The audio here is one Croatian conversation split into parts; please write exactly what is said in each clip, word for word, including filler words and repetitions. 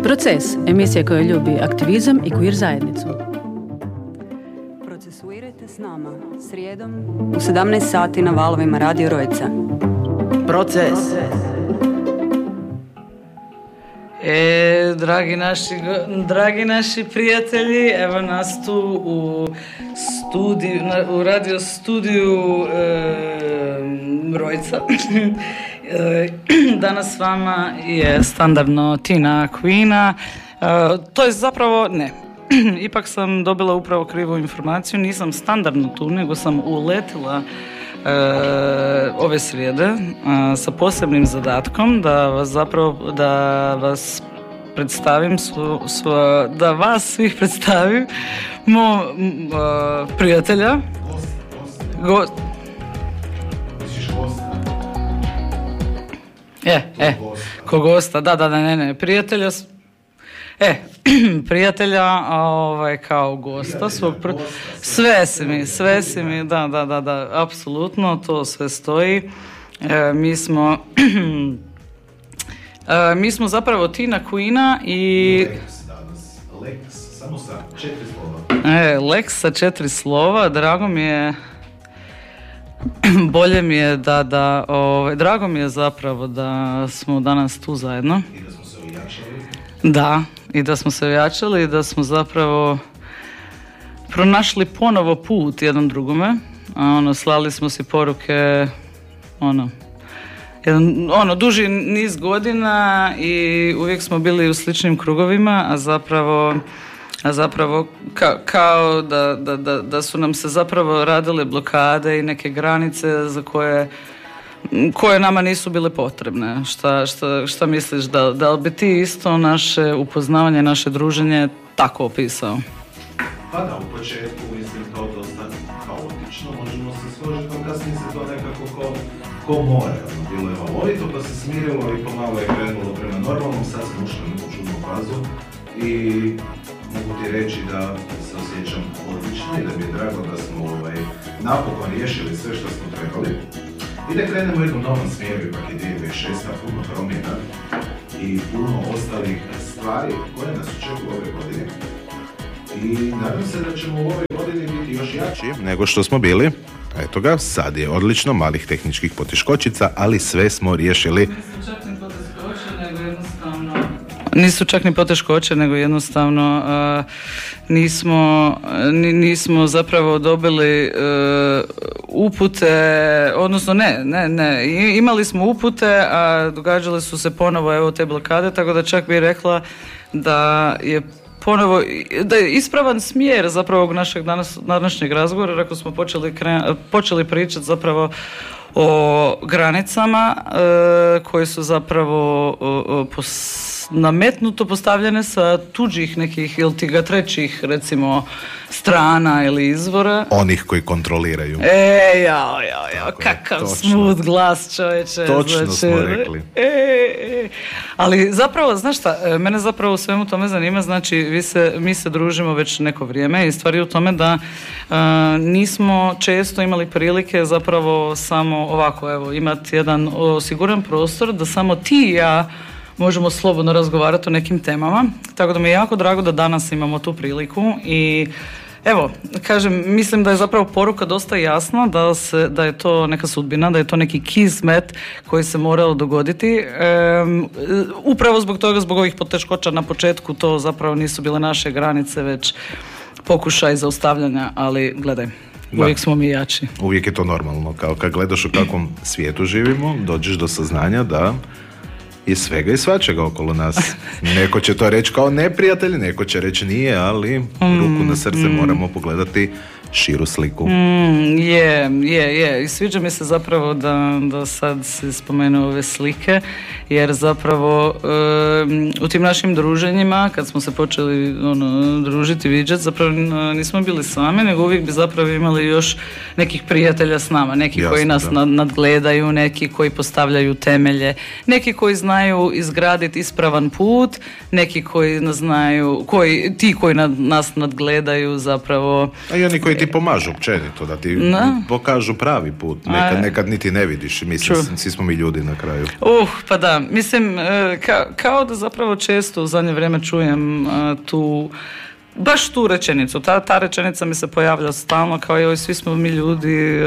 Proces, emisija koja ljubi aktivizam i queer zajednicu. Procesuirajte s nama srijedom u sedamnaest sati na valovima Radio Rojca. Proces. E, dragi naši, dragi naši prijatelji, evo nas tu u studiju, u radio studiju e, Rojca. Danas s vama je standardno Tina Queena. E, to je zapravo, ne, ipak sam dobila upravo krivu informaciju, nisam standardno tu, nego sam uletila Uh, ove srijede uh, sa posebnim zadatkom da vas zapravo da vas predstavim svo, svo, da vas svih predstavim mo uh, prijatelja Go... e, e, ko gosta, da, da, da, ne, ne, prijatelja E, prijatelja, ovaj, kao gosta svog pr... sve si mi, sve si mi, da, da, da, da, apsolutno, to sve stoji. E, mi smo, e, mi smo zapravo Tina Queena i... Lex, samo sa četiri slova. E, Lex sa četiri slova, drago mi je, bolje mi je da, da, ovaj, drago mi je zapravo da smo danas tu zajedno. I da smo se ojačali. Da, i da smo se ojačali i da smo zapravo pronašli ponovo put jedan drugome. A ono, slali smo si poruke ono, jedan, ono, duži niz godina i uvijek smo bili u sličnim krugovima, a zapravo, a zapravo ka, kao da, da, da, da su nam se zapravo radile blokade i neke granice za koje koje nama nisu bile potrebne. Šta, šta, šta misliš, da, da li bi ti isto naše upoznavanje, naše druženje tako opisao? Pa da, u početku mislim kao dosta kaotično, možemo se složiti, no kasnije se to nekako ko, ko more, bilo je valorito, pa se smirilo i pomalo je krenulo prema normalnom, sad smo ušli u neku čudnu fazu i mogu ti reći da se osjećam odlično i da mi je drago da smo ovaj, napokon riješili sve što smo trebali. I da krenemo u jednom novom smjeru, ipak je dvije tisuće šesnaeste. puno promjena i puno ostalih stvari koje nas očekuju ove godine. I nadam se da ćemo u ovoj godini biti još jači nego što smo bili. Eto ga, sad je odlično, malih tehničkih poteškoćica, ali sve smo riješili. Nisu čak ni poteškoće, nego jednostavno... Nisu čak ni poteškoće, nego jednostavno uh, nismo, ni, nismo zapravo dobili uh, upute, odnosno ne, ne, ne, imali smo upute, a događale su se ponovo evo te blokade, tako da čak bih rekla da je ponovo, da je ispravan smjer zapravo ovog našeg danas, današnjeg razgovora, ako smo počeli, kren, počeli pričati zapravo o granicama e, koje su zapravo o, o, pos, nametnuto postavljene sa tuđih nekih ili ti ga trećih recimo strana ili izvora. Onih koji kontroliraju. E, jao, jao, jao, kakav smooth glas, čovječe. Točno znači, smo rekli. E, e. Ali zapravo, znaš šta, mene zapravo u svemu tome zanima, znači vi se, mi se družimo već neko vrijeme i stvar je u tome da uh, nismo često imali prilike zapravo samo ovako, evo, imati jedan osiguran prostor da samo ti i ja možemo slobodno razgovarati o nekim temama, tako da mi je jako drago da danas imamo tu priliku i evo, kažem, mislim da je zapravo poruka dosta jasna, da, se, da je to neka sudbina, da je to neki kismet koji se morao dogoditi. E, upravo zbog toga, zbog ovih poteškoća na početku, to zapravo nisu bile naše granice, već pokušaj zaustavljanja, ali gledaj, uvijek smo mi jači. Uvijek je to normalno, kao kad gledaš u kakvom svijetu živimo, dođeš do saznanja da i svega i svačega okolo nas. Neko će to reći kao neprijatelj, neko će reći nije, ali mm, ruku na srce mm. moramo pogledati širu sliku. Mm, je, je, je. I sviđa mi se zapravo da, da sad se spomenu ove slike, jer zapravo um, u tim našim druženjima, kad smo se počeli ono, družiti, viđati, zapravo nismo bili sami, nego uvijek bi zapravo imali još nekih prijatelja s nama, neki Jasne, koji nas nad, nadgledaju, neki koji postavljaju temelje, neki koji znaju izgraditi ispravan put, neki koji nas znaju, koji, ti koji nad, nas nadgledaju zapravo. A i oni koji ili ti pomažu općenito, da ti no. pokažu pravi put. Nekad, nekad niti ne vidiš. Mislim, svi smo mi ljudi na kraju. Uh, pa da, mislim, ka, kao da zapravo često u zadnje vrijeme čujem uh, tu baš tu rečenicu, ta, ta rečenica mi se pojavlja stalno, kao joj, svi smo mi ljudi,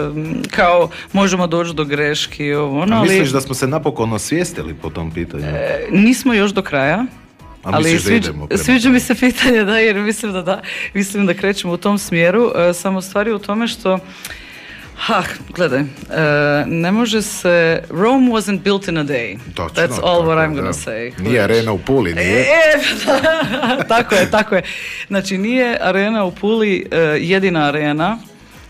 kao možemo doći do greški. Ovo, no, A misliš ali, da smo se napokon osvijestili po tom pitanju? E, nismo još do kraja. A ali sviđa, sviđa mi se pitanje, da, jer mislim da, da, mislim da krećemo u tom smjeru, e, samo stvari u tome što ha, gledaj, uh, ne može se, Rome wasn't built in a day. Točno, That's all what I'm da. gonna say. Nije arena u Puli, nije? E, da, tako je, tako je. Znači, nije arena u Puli uh, jedina arena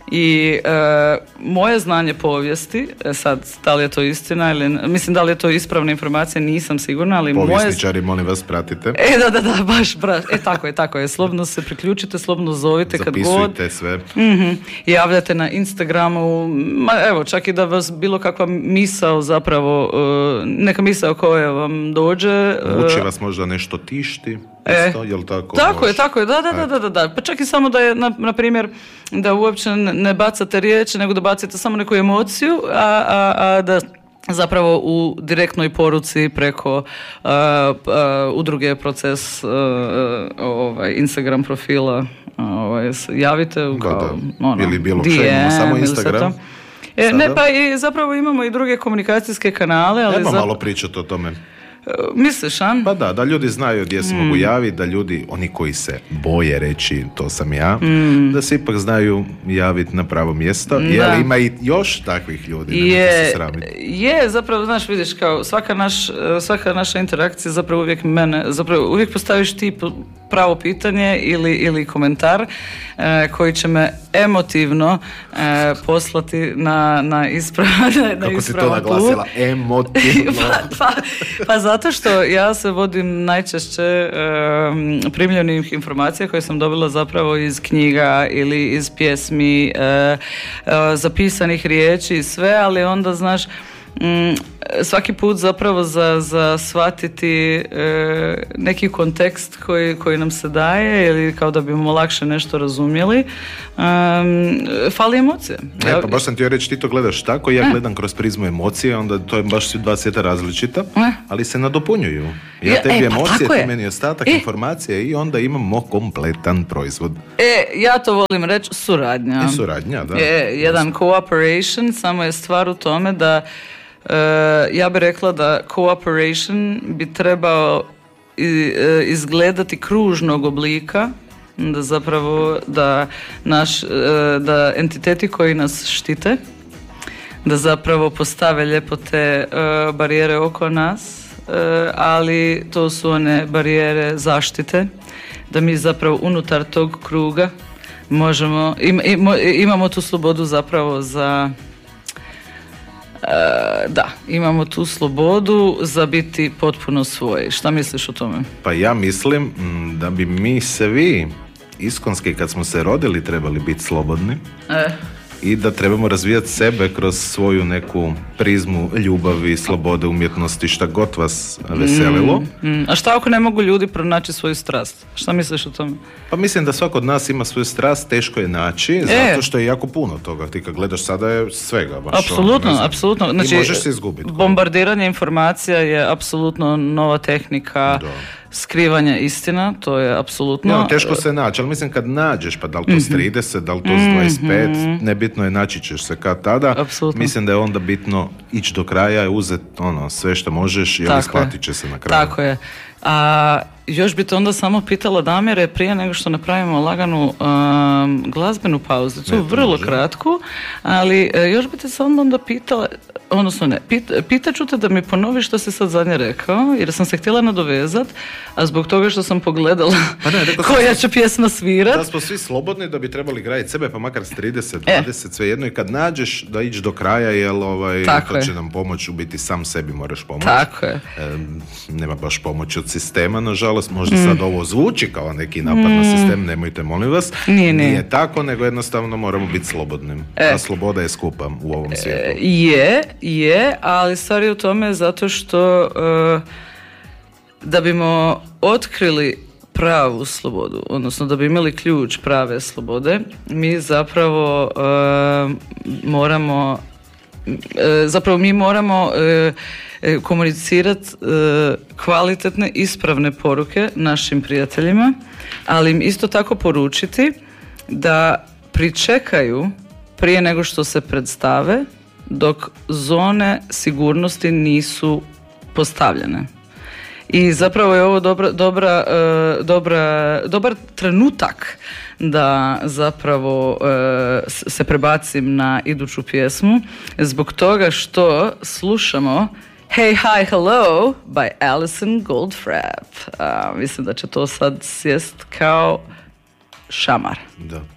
i uh, moje znanje povijesti, sad, da li je to istina ili, mislim, da li je to ispravna informacija, nisam sigurna, ali moje... Povjesničari, molim vas, pratite. E, da, da, da, baš, baš, e, tako je, tako je, slobodno se priključite, slobodno zovite kad god. Zapisujte sve. Mm-hmm. Javljate na Instagramu, ma, evo, čak i da vas bilo kakva misao zapravo, uh, neka misao koja vam dođe. Uh, Uči vas možda nešto tišti, isto, e, jel tako? Tako baš? je, tako je, da, da, da, da, da, pa čak i samo da je, na, na primjer, da uopće ne bacate riječi, nego da bacite samo neku emociju, a, a, a da zapravo u direktnoj poruci preko uh, uh, udruge Proces uh, ovaj, Instagram profila ovaj, javite u kao, da, da. ono, ili bilo što, imamo samo Instagram. E, ne, pa i zapravo imamo i druge komunikacijske kanale. Ali Treba za... malo pričati o tome. Misliš, a? Pa da, da ljudi znaju gdje se mm. mogu javiti, da ljudi, oni koji se boje reći to sam ja, mm. da se ipak znaju javiti na pravo mjesto, jer ima i još takvih ljudi, nemojte se sramiti. Je, zapravo, znaš, vidiš, kao svaka, naš, svaka naša interakcija zapravo uvijek mene, zapravo uvijek postaviš ti pravo pitanje ili, ili komentar eh, koji će me emotivno eh, poslati na, na ispravan put. Kako si to naglasila? Emotivno. pa, pa, pa zato što ja se vodim najčešće um, primljenih informacija koje sam dobila zapravo iz knjiga ili iz pjesmi, uh, uh, zapisanih riječi i sve, ali onda, znaš, Mm, svaki put zapravo za, za shvatiti e, neki kontekst koji, koji nam se daje ili kao da bimo lakše nešto razumjeli, um, fali emocije. E, pa baš sam ti reći, ti to gledaš tako, ja gledam kroz prizmu emocije, onda to je baš dva svijeta različita, e. ali se nadopunjuju. Ja ja, tebi e, emocije, pa ti meni ostatak e. informacije i onda imamo kompletan proizvod. E, ja to volim reći, suradnja. I suradnja, da. E, jedan cooperation, samo je stvar u tome da Uh, ja bih rekla da cooperation bi trebao izgledati kružnog oblika, da zapravo da naš, uh, da entiteti koji nas štite, da zapravo postave lijepo te uh, barijere oko nas, uh, ali to su one barijere zaštite, da mi zapravo unutar tog kruga možemo, im, im, imamo tu slobodu zapravo za Uh, da, imamo tu slobodu za biti potpuno svoji. Šta misliš o tome? Pa ja mislim m, da bi mi svi iskonski kad smo se rodili trebali biti slobodni e. i da trebamo razvijati sebe kroz svoju neku prizmu ljubavi, slobode, umjetnosti, šta god vas veselilo. Mm, mm. A šta ako ne mogu ljudi pronaći svoju strast? Šta misliš o tome? Pa mislim da svako od nas ima svoju strast, teško je naći, e. zato što je jako puno toga. Ti kad gledaš sada je svega. Apsolutno, ono, apsolutno. Znači, i možeš se izgubiti. Bombardiranje informacija je apsolutno nova tehnika. Da. Skrivanja istina, to je apsolutno... Ja, teško se naći, ali mislim kad nađeš, pa da li to s trideset, da li to s dvadeset pet, mm-hmm. nebitno je, naći ćeš se kad tada. Apsolutno. Mislim da je onda bitno ići do kraja i uzeti ono, sve što možeš i isplatit će se na kraju. Tako je. A još bi te onda samo pitala, Damire, prije nego što napravimo laganu um, glazbenu pauzicu, ne, vrlo može. kratku, ali uh, još bi te samo onda pitala, odnosno ne, pit, pitaću te da mi ponoviš što si sad zadnje rekao, jer sam se htjela nadovezat, a zbog toga što sam pogledala pa ne, koja će pjesma svirat. Da smo svi slobodni, da bi trebali graditi sebe, pa makar s trideset, dvadeset, e. sve jedno, i kad nađeš da ići do kraja, jer ovaj, to će nam pomoći, u biti sam sebi moraš pomoći. Tako je. E, nema baš pomoći od sistema, nažalost, možda mm. sad ovo zvuči kao neki napad mm. na sistem, nemojte, molim vas. Nije, nije. nije tako, nego jednostavno moramo biti slobodnim. E. A sloboda je skupa u ovom svijetu. E, je, je, ali stvar je u tome zato što uh, da bimo otkrili pravu slobodu, odnosno da bi imali ključ prave slobode, mi zapravo uh, moramo uh, zapravo mi moramo uh, komunicirati uh, kvalitetne, ispravne poruke našim prijateljima, ali im isto tako poručiti da pričekaju prije nego što se predstave dok zone sigurnosti nisu postavljene. I zapravo je ovo dobra, dobra, uh, dobra, dobar trenutak da zapravo uh, se prebacim na iduću pjesmu zbog toga što slušamo Hey Hi Hello by Alison Goldfrapp. Uh, mislim da će to sad sjest kao šamar. Da.